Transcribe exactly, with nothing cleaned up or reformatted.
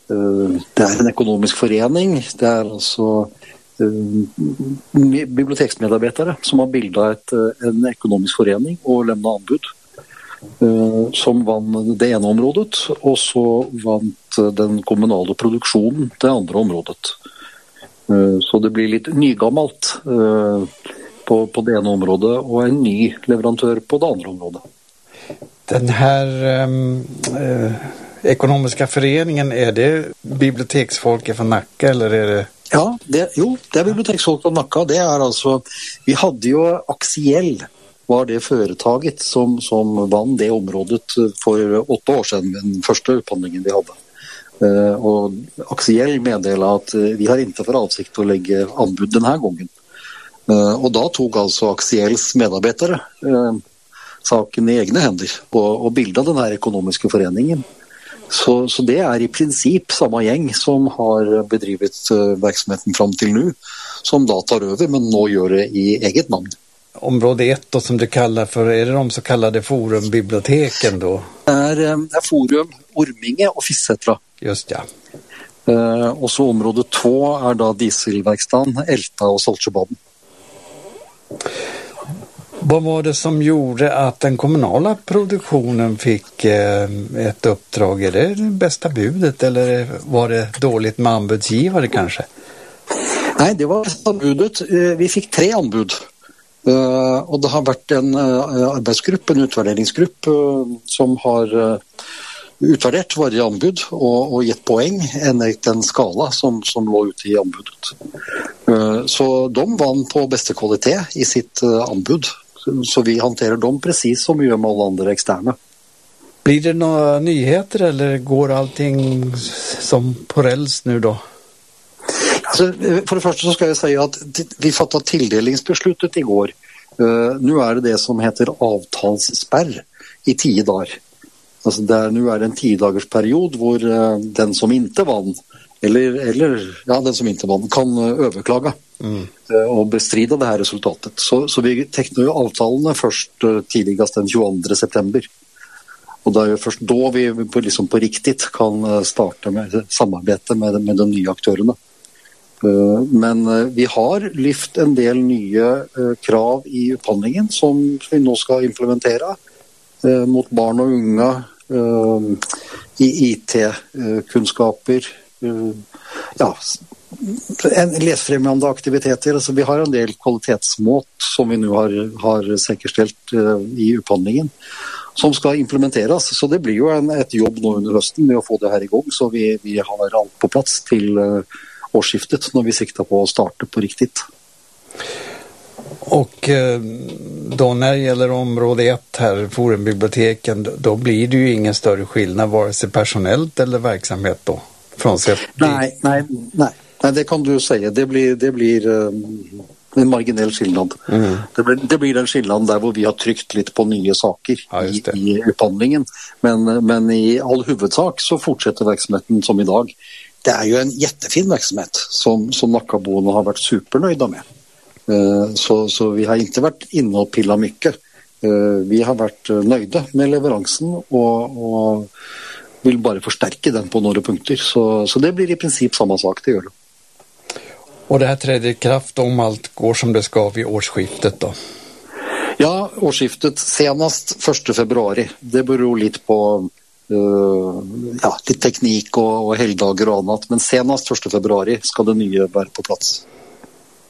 Det er en økonomisk forening, det er altså biblioteksmedarbeidere som har bildet en økonomisk forening og lemnet anbud, som vann det ene området, og så vant den kommunale produksjonen det andre området. Så det blir litt nygammelt på, på det ene området, og en ny leverantør på det andre området. Den här eh, ekonomiska föreningen, är det biblioteksfolket från Nacka eller är det? Ja, det, jo, det er biblioteksfolk fra Nacka. Det er altså, vi hadde jo Axiell, var det företaget som, som vann det området for åtte år siden, den første upphandlingen vi hadde. Uh, og Axiell meddelte at vi har ikke for avsikt å legge anbud denne gangen. Uh, og da tok altså Axiells medarbeidere uh, saken i egne hender og, og bildet denne økonomiske foreningen. Så, så det er i prinsipp samme gjeng som har bedrivet uh, virksomheten frem til nå, som da tar over, men nå gjør det i eget navn. Område ett då, som du kallar för, är det de så kallade forumbiblioteken då? Det är, det är Forum, Orminge och Fissetra. Just ja. Uh, och så område två är då dieselverkstan, Älta och Saltsjöbaden. Vad var det som gjorde att den kommunala produktionen fick eh, ett uppdrag? Är det det bästa budet eller var det dåligt med anbudsgivare kanske? Nej, det var bästa budet. Uh, vi fick tre anbud. Uh, og det har vært en uh, arbeidsgruppe, en utverderingsgruppe uh, som har uh, utverdert varje anbud og, og gitt poeng enn den skala som, som lå ute i anbudet. Uh, så de vann på beste kvalitet i sitt uh, anbud, så, så vi hanterer dem precis som vi gjør med alle andre eksterne. Blir det några nyheter eller går allting som på räls nu då? Altså, for det første så skal jeg si at vi fattet tildelingsbesluttet i går. Uh, nå er det det som heter avtalssperr i tio dager. Altså, det er, nå er det en tio dagers period hvor uh, den som ikke vann, eller, eller ja, den som ikke vann, kan uh, overklage mm. uh, og bestride det her resultatet. Så, så vi tekner jo avtalene først uh, tidligast den tjueandre september. Og det er jo først da vi på, liksom på riktigt kan uh, starte med samarbeidet med, med de nye aktørene. Men vi har lyft en del nye krav i upphandlingen som vi nå skal implementere mot barn og unge i I T-kunnskaper, ja, en lesfremmende aktiviteter. Altså, vi har en del kvalitetsmått som vi nå har, har sikkerstelt i upphandlingen som skal implementeres. Så det blir jo en, et jobb nå under høsten med å få det her i gang, så vi, vi har alt på plass til årsskiftet när vi siktar på att starta på riktigt. Och då när det gäller område ett här, forumbiblioteken, då blir det ju ingen större skillnad vare sig personellt eller verksamhet då? Frånsett nej, nej, nej, nej, det kan du säga. Det blir, det blir um, en marginell skillnad. Mm. Det, blir, det blir en skillnad där hvor vi har tryckt lite på nya saker ja, i, i upphandlingen. Men, men i all huvudsak så fortsätter verksamheten som idag. Det er jo en jättefin verksamhet som, som Nackaboene har vært supernøyda med. Uh, så, så vi har ikke vært inne og pillet mye. Uh, vi har vært nøyde med leveransen og, og vil bare forsterke den på noen punkter. Så, så det blir i princip samme sak, det gjør det. Og det her träder i kraft om allt går som det ska vid årsskiftet då? Ja, årsskiftet senast første februari. Det beror litt på Uh, ja, litt teknikk og, og helgdager og annet, men senast første februari skal det nye være på plass.